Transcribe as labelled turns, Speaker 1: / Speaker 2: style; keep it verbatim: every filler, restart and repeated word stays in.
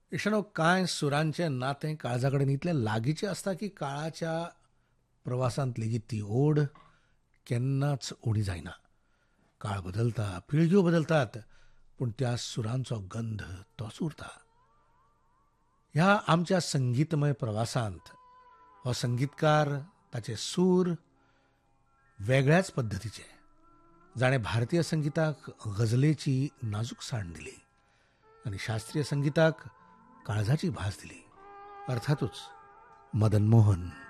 Speaker 1: इशनो कांय सुरांचें नातें काळजा कडेन इतलें लागींचें आसता की काळाच्या प्रवासांत लेगीत ती ओड केन्नाच उणी जायना. काळ बदलता, पिळग्यो बदलतात, पूण त्या सुरांचो गंध तोच उरता. ह्या आमच्या संगीतमय प्रवासांत हो संगीतकार ताचे सूर वेगळ्याच पद्दतीचे. जाणें भारतीय संगीताक गझलेची नाजूकसाण दिली आनी शास्त्रीय संगीताक काळजाची भास दिली. अर्थातूच मदन मोहन.